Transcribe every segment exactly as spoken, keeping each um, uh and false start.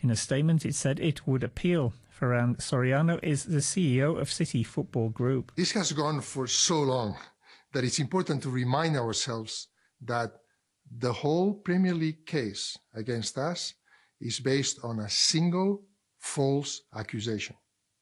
In a statement, it said it would appeal. Ferran Soriano is the C E O of City Football Group. This has gone for so long that it's important to remind ourselves that the whole Premier League case against us is based on a single false accusation,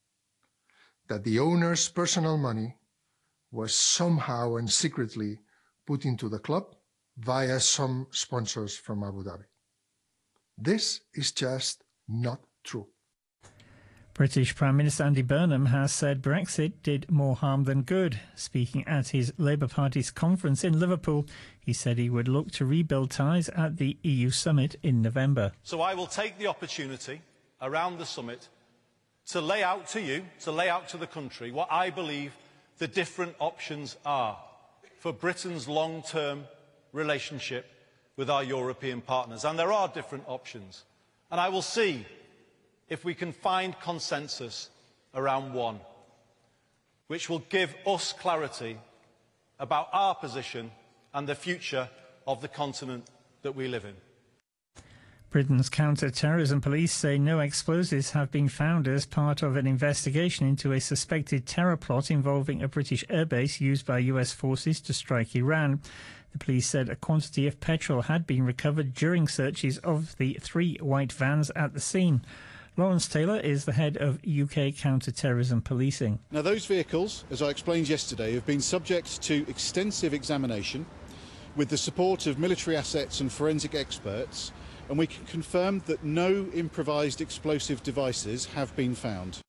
that the owner's personal money was somehow and secretly put into the club via some sponsors from Abu Dhabi. This is just not true. British Prime Minister Andy Burnham has said Brexit did more harm than good. Speaking at his Labour Party's conference in Liverpool, he said he would look to rebuild ties at the E U summit in November. So I will take the opportunity around the summit to lay out to you, to lay out to the country, what I believe the different options are for Britain's long-term relationship with our European partners. And there are different options. And I will see if we can find consensus around one, which will give us clarity about our position and the future of the continent that we live in. Britain's counter-terrorism police say no explosives have been found as part of an investigation into a suspected terror plot involving a British airbase used by U S forces to strike Iran. The police said a quantity of petrol had been recovered during searches of the three white vans at the scene. Lawrence Taylor is the head of U K counter-terrorism policing. Now, those vehicles, as I explained yesterday, have been subject to extensive examination with the support of military assets and forensic experts, and we can confirm that no improvised explosive devices have been found.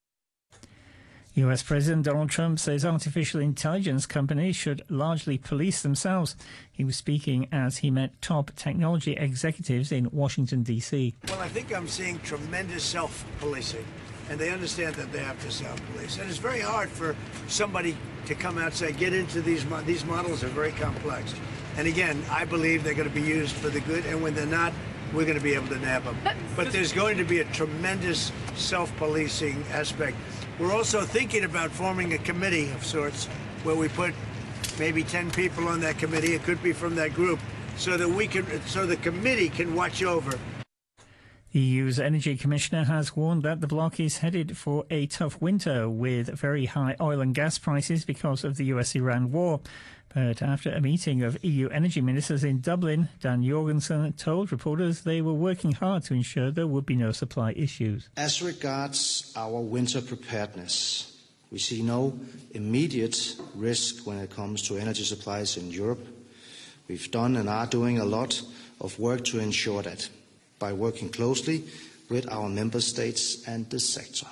U S President Donald Trump says artificial intelligence companies should largely police themselves. He was speaking as he met top technology executives in Washington, D C. Well, I think I'm seeing tremendous self-policing, and they understand that they have to self-police. And it's very hard for somebody to come out and say, get into these, mo these models are very complex. And again, I believe they're going to be used for the good, and when they're not, we're going to be able to nab them. But there's going to be a tremendous self-policing aspect. We're also thinking about forming a committee of sorts where we put maybe ten people on that committee. It could be from that group, so that we can, so the committee can watch over. The E U's Energy Commissioner has warned that the bloc is headed for a tough winter with very high oil and gas prices because of the U S Iran war. But after a meeting of E U energy ministers in Dublin, Dan Jorgensen told reporters they were working hard to ensure there would be no supply issues. As regards our winter preparedness, we see no immediate risk when it comes to energy supplies in Europe. We've done and are doing a lot of work to ensure that by working closely with our member states and the sector.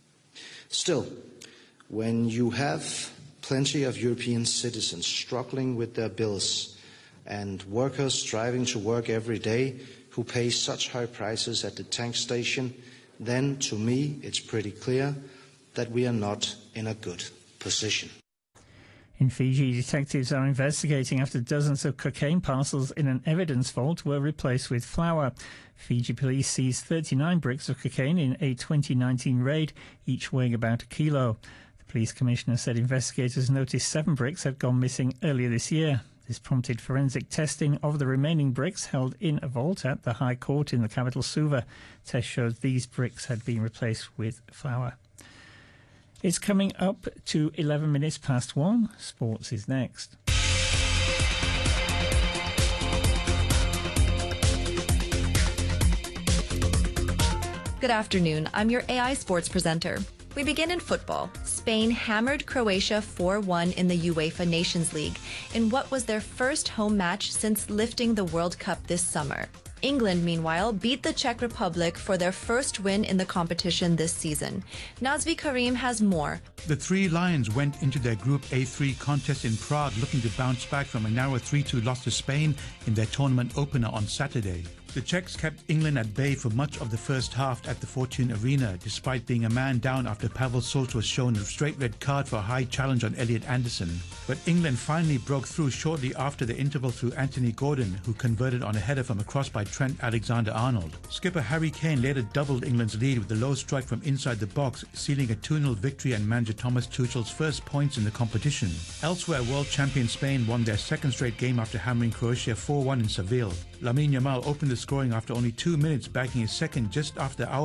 Still, when you have plenty of European citizens struggling with their bills and workers driving to work every day who pay such high prices at the tank station, then to me it's pretty clear that we are not in a good position. In Fiji, detectives are investigating after dozens of cocaine parcels in an evidence vault were replaced with flour. Fiji police seized thirty-nine bricks of cocaine in a twenty nineteen raid, each weighing about a kilo. The police commissioner said investigators noticed seven bricks had gone missing earlier this year. This prompted forensic testing of the remaining bricks held in a vault at the High Court in the capital Suva. Tests showed these bricks had been replaced with flour. It's coming up to eleven minutes past one. Sports is next. Good afternoon. I'm your A I sports presenter. We begin in football. Spain hammered Croatia four one in the UEFA Nations League in what was their first home match since lifting the World Cup this summer. England, meanwhile, beat the Czech Republic for their first win in the competition this season. Nazvi Karim has more. The Three Lions went into their Group A three contest in Prague looking to bounce back from a narrow three two loss to Spain in their tournament opener on Saturday. The Czechs kept England at bay for much of the first half at the Fortune Arena, despite being a man down after Pavel Solt was shown a straight red card for a high challenge on Elliot Anderson. But England finally broke through shortly after the interval through Anthony Gordon, who converted on a header from a cross by Trent Alexander-Arnold. Skipper Harry Kane later doubled England's lead with a low strike from inside the box, sealing a two nil victory and manager Thomas Tuchel's first points in the competition. Elsewhere, world champion Spain won their second straight game after hammering Croatia four one in Seville. Lamine Yamal opened the scoring after only two minutes, bagging his second just after hour